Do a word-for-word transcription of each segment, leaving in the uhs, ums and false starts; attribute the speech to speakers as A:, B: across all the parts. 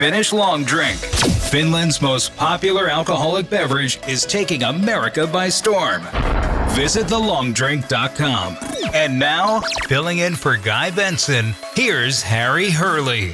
A: Finnish Long Drink. Finland's most popular alcoholic beverage is taking America by storm. Visit the long drink dot com. And now, filling in for Guy Benson, here's Harry Hurley.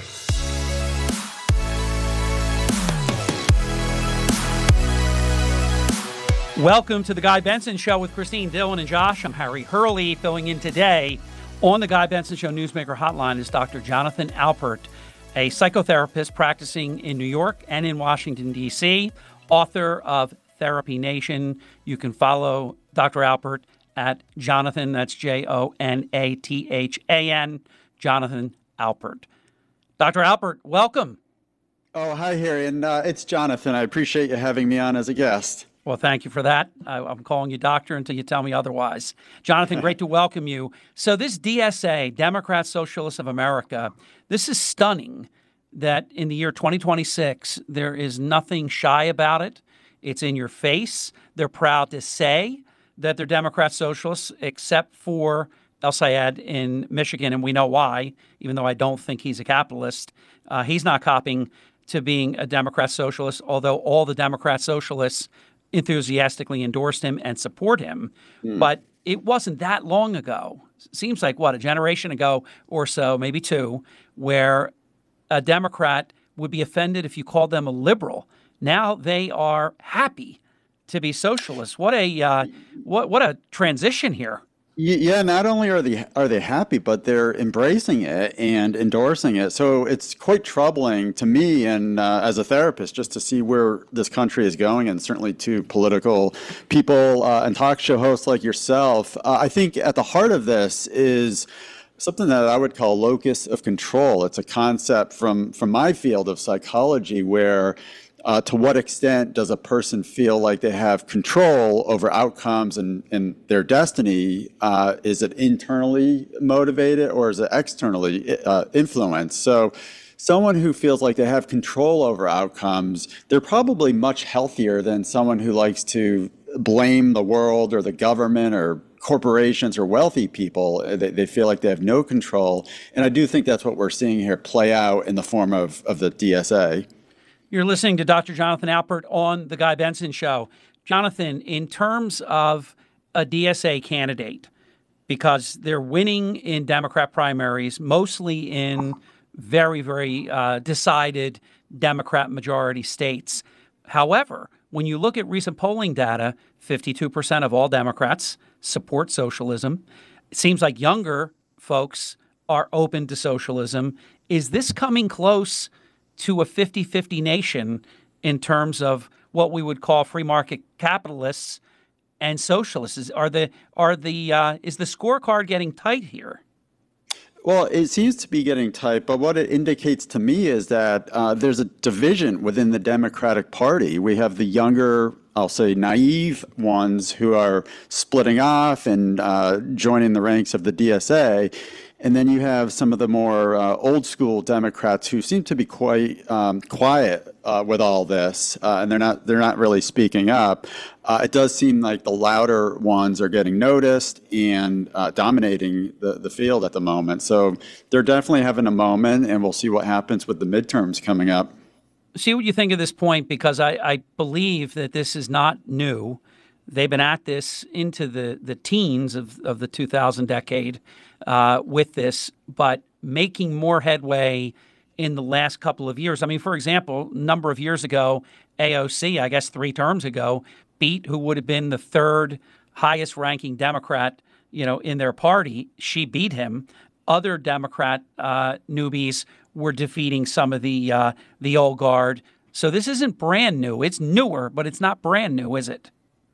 B: Welcome to the Guy Benson Show with Christine Dillon and Josh. I'm Harry Hurley. Filling in today on the Guy Benson Show Newsmaker Hotline is Doctor Jonathan Alpert, a psychotherapist practicing in New York and in Washington, D C, author of Therapy Nation. You can follow Doctor Alpert at Jonathan, that's J O N A T H A N, Jonathan Alpert. Doctor Alpert, welcome.
C: Oh, hi, Harry, and uh, it's Jonathan. I appreciate you having me on as a guest.
B: Well, thank you for that. I, I'm calling you doctor until you tell me otherwise. Jonathan, great to welcome you. So this D S A, Democrats Socialists of America, this is stunning that in the year twenty twenty-six, there is nothing shy about it. It's in your face. They're proud to say that they're Democrat Socialists, except for El Sayed in Michigan, and we know why, even though I don't think he's a capitalist. Uh, he's not copying to being a Democrat Socialist, although all the Democrat Socialists enthusiastically endorsed him and support him. Mm. But it wasn't that long ago. Seems like, what, a generation ago or so, maybe two, where a Democrat would be offended if you called them a liberal. Now they are happy to be socialists. What a uh, what what a transition here.
C: Yeah, not only are they are they happy, but they're embracing it and endorsing it. So it's quite troubling to me, and uh, as a therapist, just to see where this country is going, and certainly to political people uh, and talk show hosts like yourself. Uh, I think at the heart of this is something that I would call locus of control. It's a concept from from my field of psychology where Uh, to what extent does a person feel like they have control over outcomes and, and their destiny? Uh, is it internally motivated or is it externally uh, influenced? So someone who feels like they have control over outcomes, they're probably much healthier than someone who likes to blame the world or the government or corporations or wealthy people. They, they feel like they have no control. And I do think that's what we're seeing here play out in the form of, of the D S A.
B: You're listening to Doctor Jonathan Alpert on The Guy Benson Show. Jonathan, in terms of a D S A candidate, because they're winning in Democrat primaries, mostly in very, very uh, decided Democrat majority states. However, when you look at recent polling data, fifty-two percent of all Democrats support socialism. It seems like younger folks are open to socialism. Is this coming close to a fifty-fifty nation in terms of what we would call free market capitalists and socialists? Is, are the are the uh, is the scorecard getting tight here?
C: Well, it seems to be getting tight, but what it indicates to me is that uh, there's a division within the Democratic Party. We have the younger, I'll say, naive ones who are splitting off and uh, joining the ranks of the D S A. And then you have some of the more uh, old school Democrats who seem to be quite um, quiet uh, with all this, uh, and they're not they're not really speaking up. Uh, it does seem like the louder ones are getting noticed and uh, dominating the, the field at the moment. So they're definitely having a moment, and we'll see what happens with the midterms coming up.
B: See what you think at this point, because I, I believe that this is not new. They've been at this into the, the teens of, of the two thousand decade uh, with this, but making more headway in the last couple of years. I mean, for example, a number of years ago, A O C, I guess three terms ago, beat who would have been the third highest ranking Democrat, you know, in their party. She beat him. Other Democrat uh, newbies were defeating some of the uh, the old guard. So this isn't brand new. It's newer, but it's not brand new, is it?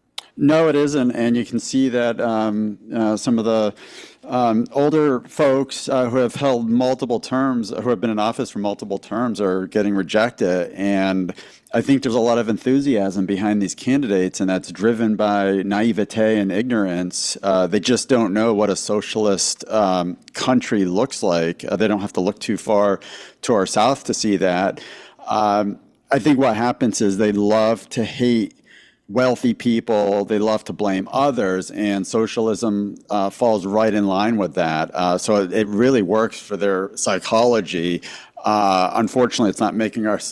C: No, it isn't, and you can see that um, uh, some of the um, older folks uh, who have held multiple terms, who have been in office for multiple terms, are getting rejected. And I think there's a lot of enthusiasm behind these candidates, and that's driven by naivete and ignorance. Uh, they just don't know what a socialist um, country looks like. Uh, they don't have to look too far to our south to see that. Um, I think what happens is they love to hate wealthy people, they love to blame others, and socialism uh, falls right in line with that. Uh, so it, it really works for their psychology. Uh, unfortunately, it's not making our